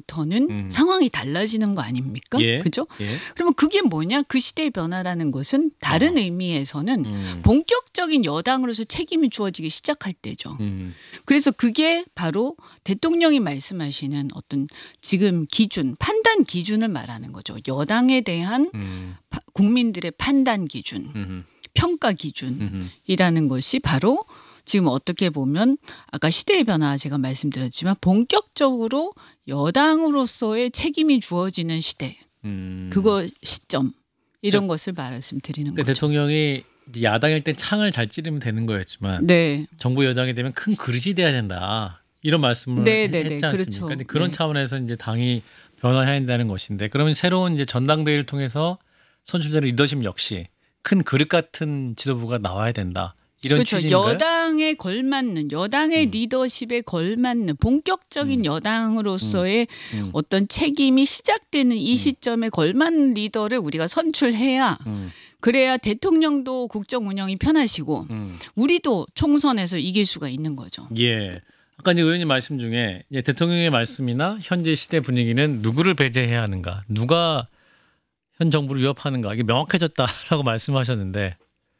이후부터는 상황이 달라지는 거 아닙니까? 예. 그죠? 예. 그러면 그게 뭐냐? 그 시대의 변화라는 것은 다른 의미에서는 본격적인 여당으로서 책임이 주어지기 시작할 때죠. 그래서 그게 바로 대통령이 말씀하시는 어떤 지금 기준, 판단 기준을 말하는 거죠. 여당에 대한 국민들의 판단 기준, 평가 기준이라는 것이 바로 지금 어떻게 보면 아까 시대의 변화 제가 말씀드렸지만 본격적으로 여당으로서의 책임이 주어지는 시대. 그거 시점 이런 것을 말씀드리는 그러니까 거죠. 대통령이 이제 야당일 때 창을 잘 찌르면 되는 거였지만 네. 정부 여당이 되면 큰 그릇이 돼야 된다. 이런 말씀을 했지 않습니까? 그렇죠. 근데 그런 네. 차원에서 이제 당이 변화해야 한다는 것인데 그러면 새로운 이제 전당대회를 통해서 선출되는 리더십 역시 큰 그릇 같은 지도부가 나와야 된다. 이런 그렇죠. 취지인가요? 여당에 걸맞는 여당의 리더십에 걸맞는 본격적인 여당으로서의 어떤 책임이 시작되는 이 시점에 걸맞는 리더를 우리가 선출해야 그래야 대통령도 국정 운영이 편하시고 우리도 총선에서 이길 수가 있는 거죠. 예. 아까 이제 의원님 말씀 중에 이제 대통령의 말씀이나 현재 시대 분위기는 누구를 배제해야 하는가, 누가 현 정부를 위협하는가 이게 명확해졌다라고 말씀하셨는데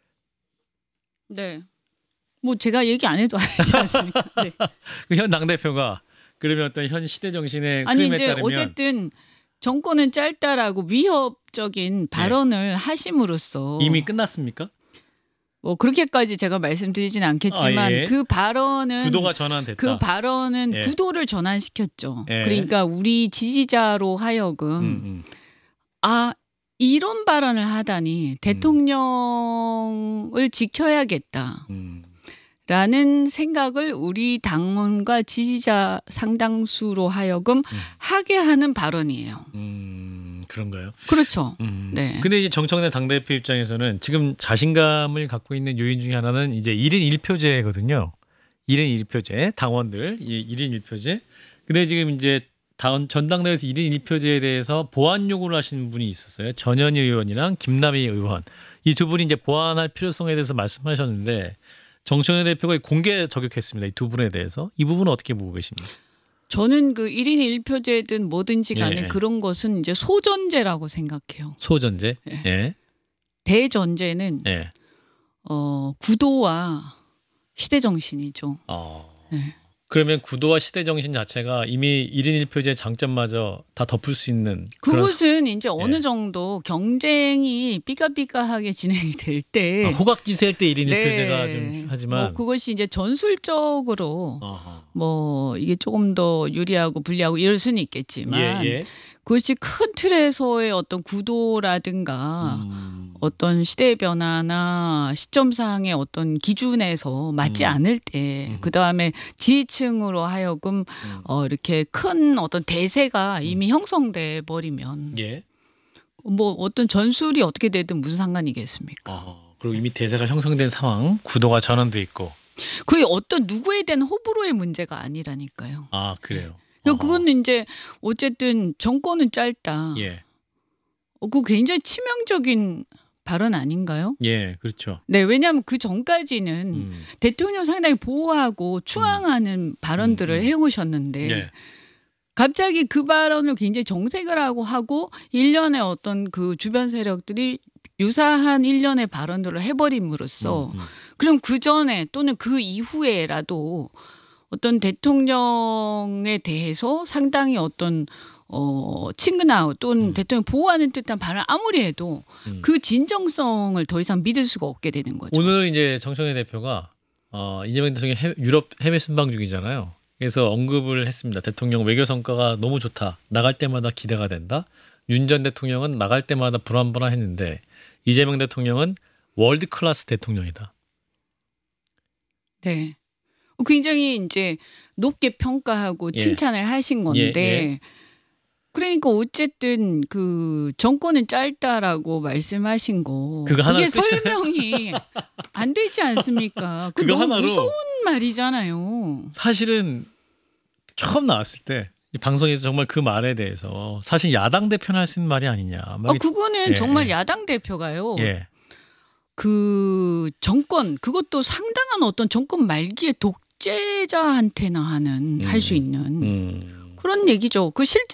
네. 뭐 제가 얘기 안 해도 알지 않습니까? 네. 현 당대표가 그러면 어떤 현 시대 정신의 아니 흐름에 이제 따르면 어쨌든 정권은 짧다라고 위협적인 발언을 하심으로써 이미 끝났습니까? 뭐 그렇게까지 제가 말씀드리진 않겠지만 예. 그 발언은 구도가 전환됐다. 그 발언은 예. 구도를 전환시켰죠. 예. 그러니까 우리 지지자로 하여금 아 이런 발언을 하다니 대통령을 지켜야겠다. 라는 생각을 우리 당원과 지지자 상당수로 하여금 하게 하는 발언이에요. 그런가요? 그렇죠. 네. 근데 이제 정청래 당대표 입장에서는 지금 자신감을 갖고 있는 요인 중에 하나는 이제 1인 1표제거든요. 1인 1표제, 당원들 1인 1표제. 근데 지금 이제 전당대회에서 1인 1표제에 대해서 보완 요구를 하시는 분이 있었어요. 전현희 의원이랑 김남희 의원. 이 두 분이 이제 보완할 필요성에 대해서 말씀하셨는데 정청래 대표가 공개 저격했습니다. 이 두 분에 대해서. 이 부분은 어떻게 보고 계십니까? 저는 그 1인 1표제든 뭐든지 간에 예. 그런 것은 이제 소전제라고 생각해요. 소전제. 예. 예. 대전제는 예. 구도와 시대 정신이죠. 네. 그러면 구도와 시대 정신 자체가 이미 1인 1표제의 장점마저 다 덮을 수 있는 그것은 이제 어느 예. 정도 경쟁이 삐까삐까하게 진행이 될 때 호각지세일 때 1인 1표제가 좀 하지만 뭐 그것이 이제 전술적으로 어허. 뭐 이게 조금 더 유리하고 불리하고 이럴 수는 있겠지만 예. 그것이 큰 틀에서의 어떤 구도라든가 어떤 시대의 변화나 시점상의 어떤 기준에서 맞지 않을 때 그다음에 지지층으로 하여금 이렇게 큰 어떤 대세가 이미 형성돼 버리면 예. 뭐 어떤 전술이 어떻게 되든 무슨 상관이겠습니까? 그리고 이미 대세가 형성된 상황, 구도가 전환돼 있고. 그게 어떤 누구에 대한 호불호의 문제가 아니라니까요. 아, 그래요. 그거는 이제 어쨌든 정권은 짧다. 예. 그거 굉장히 치명적인 발언 아닌가요? 예, 그렇죠. 네, 왜냐하면 그 전까지는 대통령 상당히 보호하고 추앙하는 발언들을 해오셨는데 예. 갑자기 그 발언을 굉장히 정색을 하고 일련의 어떤 그 주변 세력들이 유사한 일련의 발언들을 해버림으로써 그럼 그 전에 또는 그 이후에라도 어떤 대통령에 대해서 상당히 어떤 친근하고 또는 대통령 보호하는 듯한 발언 아무리 해도 그 진정성을 더 이상 믿을 수가 없게 되는 거죠. 오늘 이제 정청래 대표가 이재명 대통령이 유럽 해외 순방 중이잖아요. 그래서 언급을 했습니다. 대통령 외교 성과가 너무 좋다. 나갈 때마다 기대가 된다. 윤 전 대통령은 나갈 때마다 불안불안했는데 이재명 대통령은 월드 클래스 대통령이다. 네. 굉장히 이제 높게 평가하고 예. 칭찬을 하신 건데 예. 그러니까 어쨌든 그 정권은 짧다라고 말씀하신 거 그거 하나로 그게 설명이 안 되지 않습니까? 그 그거 너무 하나로 무서운 말이잖아요. 사실은 처음 나왔을 때 이 방송에서 정말 그 말에 대해서 사실 야당 대표는 할 수 있는 말이 아니냐. 그거는 예, 정말 예. 야당 대표가요. 예. 그 정권 그것도 상당한 어떤 정권 말기의 독재자한테나 하는 할 수 있는 그런 얘기죠. 그 실제